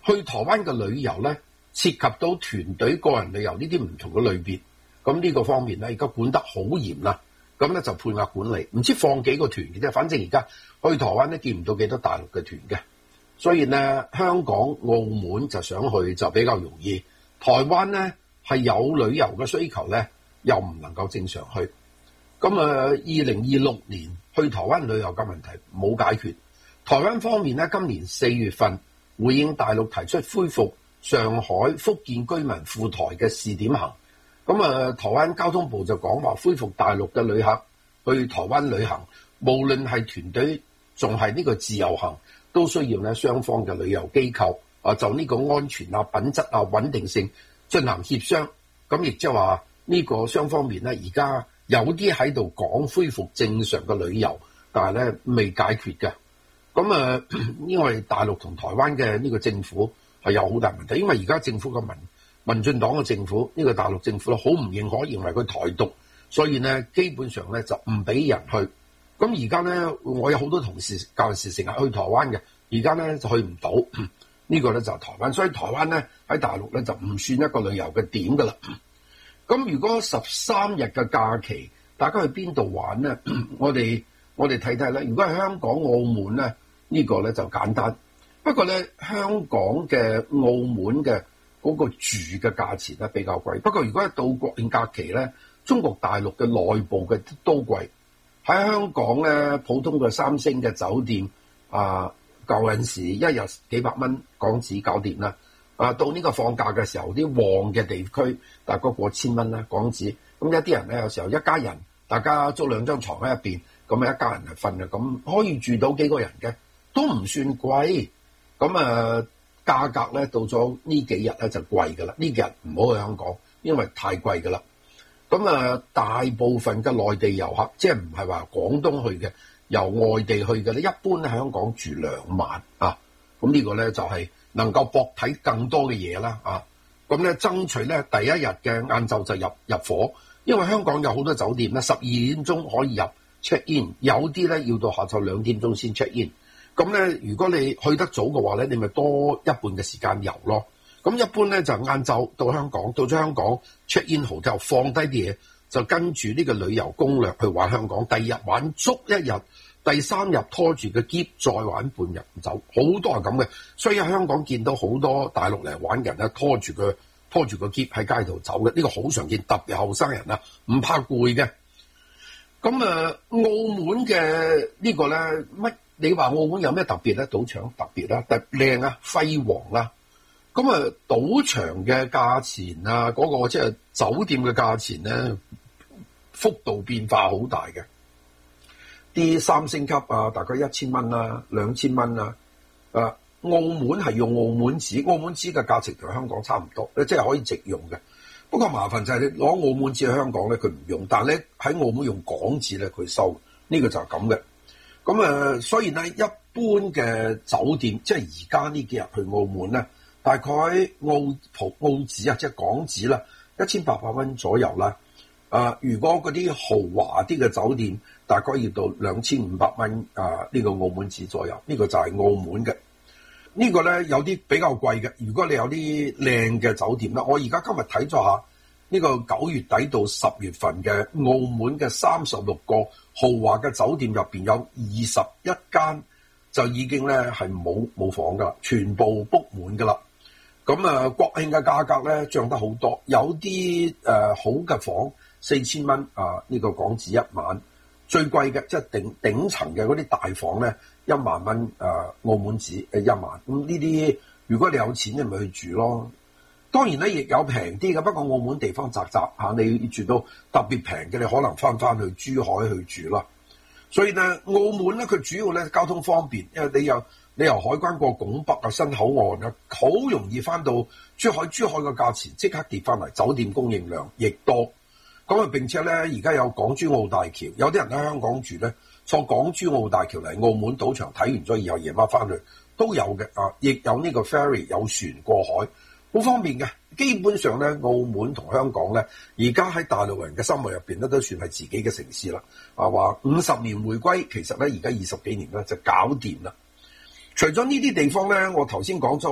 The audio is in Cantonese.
去台灣嘅旅遊咧，涉及到團隊、個人旅遊呢啲唔同嘅類別，咁呢個方面咧，而家管得好嚴啦。咁咧就配額管理，唔知放幾個團嘅啫。反正而家去台灣咧見唔到幾多大陸嘅團嘅，所以咧香港、澳門就想去就比較容易。台灣咧係有旅遊嘅需求咧，又唔能夠正常去。咁2026年去台灣旅遊嘅問題冇解決。台灣方面咧，今年4月份回應大陸提出恢復上海、福建居民赴台嘅試點行。咁台灣交通部就講話恢復大陸嘅旅客去台灣旅行，無論係團隊仲係呢個自由行，都需要咧雙方嘅旅遊機構就呢個安全啊、品質啊、穩定性進行協商。咁亦即係話呢個雙方面咧，而家有啲喺度講恢復正常嘅旅遊，但係咧未解決嘅。咁因為大陸同台灣嘅呢個政府係有好大問題，因為而家政府嘅民進黨嘅政府呢個大陸政府咧好唔認可，認為佢台獨，所以咧基本上咧就唔俾人去。咁而家咧我有好多同事舊時成日去台灣嘅，而家咧就去唔到。呢個咧就係台灣，所以台灣咧喺大陸咧就唔算一個旅遊嘅點噶啦。咁如果13日嘅假期，大家去邊度玩咧？我哋睇睇咧。如果係香港、澳門咧，呢個咧就簡單。不過咧，香港嘅、澳門嘅嗰個住嘅價錢咧比較貴。不過如果係到國慶假期咧，中國大陸嘅內部嘅都貴。喺香港咧，普通嘅3星嘅酒店舊陣時一日幾百蚊港紙搞掂啦。到呢個放假嘅時候，啲旺嘅地區大概過千蚊啦港紙。咁一啲人咧，有時候一家人大家租2張床喺入邊，咁一家人係瞓嘅，咁可以住到幾個人嘅，都唔算貴。咁價格咧到咗呢幾日咧就貴㗎啦。呢幾日唔好去香港，因為太貴㗎啦。咁大部分嘅內地遊客，即係唔係話廣東去嘅，由外地去嘅咧，一般喺香港住2晚啊。咁呢個咧就係能夠博睇更多嘅嘢啦啊。咁咧爭取咧第一日嘅晏晝就入伙，因為香港有好多酒店咧12點鐘可以入 check in， 有啲咧要到下晝2點鐘先 check in。咁咧如果你去得早嘅話咧，你咪多一半嘅時間遊咯。咁一般咧就晏晝到香港，到咗香港 check in hotel 放低啲嘢，就跟住呢個旅遊攻略去玩香港。第2日玩足1日，第3日拖住個篋再玩半日唔走，好多係咁嘅。所以喺香港見到好多大陸嚟玩嘅人咧，拖住個篋喺街度走嘅，呢個好常見，特別後生人啊，唔怕攰嘅。咁澳門嘅呢個咧乜？你話澳門有咩特別咧？賭場特別啦，特靚啊，輝煌啦。咁賭場嘅價錢啊，嗰個即係酒店嘅價錢咧，幅度變化好大嘅。啲3星級啊，大概1000蚊啦，2000蚊啦。澳門係用澳門紙，澳門紙嘅價錢同香港差唔多，即係可以直用嘅。不過麻煩就係你攞澳門紙去香港咧，佢唔用，但係咧喺澳門用港紙咧，佢收。呢個就係咁嘅。咁所以咧，一般嘅酒店，即係而家呢幾日去澳門咧，大概澳紙啊，即係港紙啦，1800蚊左右啦。如果嗰啲豪華啲嘅酒店，大概要到2500蚊呢個澳門紙左右。呢個就係澳門嘅。呢個咧有啲比較貴嘅。如果你有啲靚嘅酒店啦，我而家今日睇咗下呢個9月底到10月份嘅澳門嘅36個豪華嘅酒店入邊，有21間就已經咧係冇房噶啦，全部 book 滿噶啦。咁國慶嘅價格咧漲得好多，有啲好嘅房4000蚊呢個港紙1晚，最貴嘅即係頂層嘅嗰啲大房咧1萬蚊澳門紙1晚。咁呢啲如果你有錢，你咪去住咯。當然咧，亦有平啲嘅，不過澳門地方窄你住到特別平嘅，你可能翻去珠海去住啦。所以咧，澳門咧佢主要咧交通方便，因為你由海關過拱北啊、新口岸啊，好容易翻到珠海。珠海嘅價錢即刻跌翻嚟，酒店供應量亦多。咁並且咧，而家有港珠澳大橋，有啲人喺香港住咧，坐港珠澳大橋嚟澳門賭場睇完咗以後，夜晚翻去都有嘅亦有呢個 ferry 有船過海。好方便嘅，基本上咧，澳門同香港咧，而家喺大陸人嘅心目入邊咧，都算係自己嘅城市啦。話50年回歸，其實咧而家20幾年咧就搞掂啦。除咗呢啲地方咧，我頭先講咗。